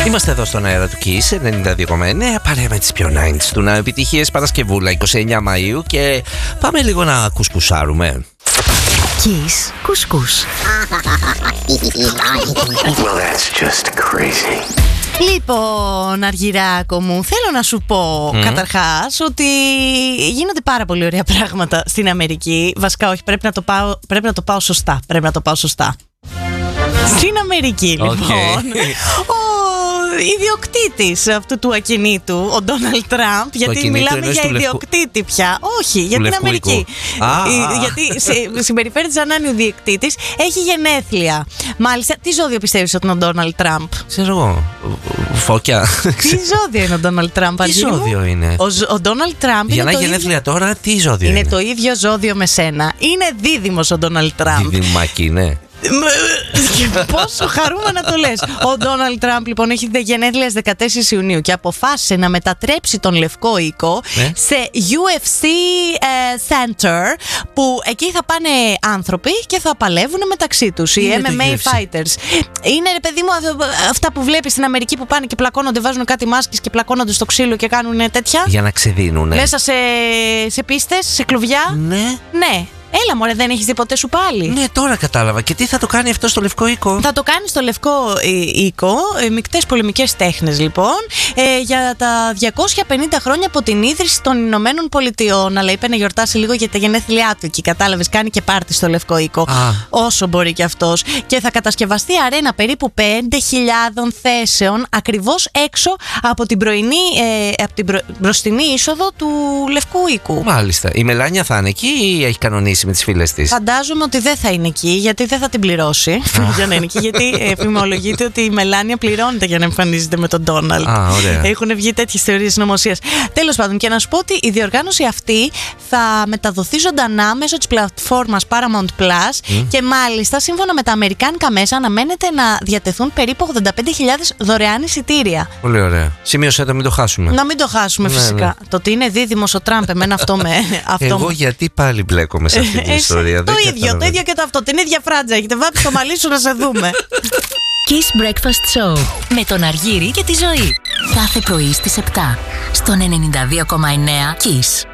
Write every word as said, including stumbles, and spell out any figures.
Είμαστε εδώ στον αέρα του Kiss ενενήντα δύο κόμμα εννέα, παρέα με τις πιο ενενήντα του Ναου. Επιτυχίες Παρασκευούλα είκοσι εννέα Μαΐου και πάμε λίγο να κουσκουσάρουμε. Kiss κουσκούς. Well, that's just crazy. Λοιπόν, Αργυράκο μου, θέλω να σου πω mm. καταρχάς ότι γίνονται πάρα πολύ ωραία πράγματα στην Αμερική. Βασικά όχι, πρέπει να το πάω, πρέπει να το πάω σωστά. Πρέπει να το πάω σωστά. Στην Αμερική, λοιπόν, okay. ο ιδιοκτήτης αυτού του ακινήτου, ο Ντόναλντ Τραμπ, γιατί μιλάμε για ιδιοκτήτη πια. Όχι, για την Αμερική. Ah. Γιατί συμπεριφέρεται σαν να είναι ο ιδιοκτήτης, έχει γενέθλια. Μάλιστα, τι ζώδιο πιστεύεις ότι είναι ο Ντόναλντ Τραμπ? Ξέρω εγώ. Φώκια. Τι ζώδιο είναι ο Ντόναλντ Τραμπ? Τι ζώδιο είναι? Ο Ντόναλντ Τραμπ. Για να έχει γενέθλια τώρα, τι ζώδιο είναι? Είναι το ίδιο ζώδιο με σένα. Είναι δίδυμος ο Ντόναλντ Τραμπ. Δίδυμακι, ναι. Πόσο χαρούμε να το λες. Ο Ντόναλντ Τραμπ λοιπόν έχει γενέθλια στις δεκατέσσερις Ιουνίου και αποφάσισε να μετατρέψει τον Λευκό Οίκο ναι. σε γιου εφ σι uh, Center, που εκεί θα πάνε άνθρωποι και θα παλεύουν μεταξύ τους, οι εμ εμ έι fighters. Είναι, ρε παιδί μου, αυτά που βλέπεις στην Αμερική που πάνε και πλακώνονται, βάζουν κάτι μάσκες και πλακώνονται στο ξύλο και κάνουν τέτοια. Για να ξεδίνουνε. Μέσα σε, σε πίστες, σε κλουβιά. Ναι. Ναι. Έλα μωρέ, δεν έχεις δει ποτέ σου πάλι? Ναι, τώρα κατάλαβα. Και τι θα το κάνει αυτό στο Λευκό Οίκο? Θα το κάνει στο Λευκό Οίκο, ε, μικτές πολεμικές τέχνες λοιπόν, ε, για τα διακόσια πενήντα χρόνια από την ίδρυση των Ηνωμένων Πολιτειών. Αλλά είπε να γιορτάσει λίγο για τα γενέθλιά του εκεί, κατάλαβες, κάνει και πάρτι στο Λευκό Οίκο. Α. Όσο μπορεί και αυτός. Και θα κατασκευαστεί αρένα περίπου πέντε χιλιάδες θέσεων ακριβώς έξω από την πρωινή, ε, από την προ... μπροστινή είσοδο του Λευκού Οίκου. Μάλιστα. Η Μελάνια θα είναι εκεί ή έχει κανονίσει με τις φίλες της? Φαντάζομαι ότι δεν θα είναι εκεί, γιατί δεν θα την πληρώσει για να είναι εκεί, γιατί εφημολογείται ότι η Μελάνια πληρώνεται για να εμφανίζεται με τον Ντόναλντ. Έχουν βγει τέτοιες θεωρίες συνωμοσίας. Τέλος πάντων, και να σου πω ότι η διοργάνωση αυτή θα μεταδοθεί ζωντανά μέσω της πλατφόρμας Paramount Plus mm. και μάλιστα σύμφωνα με τα αμερικάνικα μέσα αναμένεται να διατεθούν περίπου ογδόντα πέντε χιλιάδες δωρεάν εισιτήρια. Πολύ ωραία. Σημείωσέ το, μην το χάσουμε. Να μην το χάσουμε, ναι, φυσικά. Ναι. Το ότι είναι δίδυμος ο Τραμπ, εμένα αυτό με. Αυτό Εγώ γιατί πάλι μπλέκομαι σε αυτή την ιστορία? Το ίδιο, κατάλαβα. Το ίδιο και το αυτό. Την ίδια φράτζα. Έχετε βάψει το μαλλί σου να σε δούμε. Kiss Breakfast Show με τον Αργύρη και τη Ζωή. Κάθε πρωί στις επτά στον ενενήντα δύο κόμμα εννέα Kiss.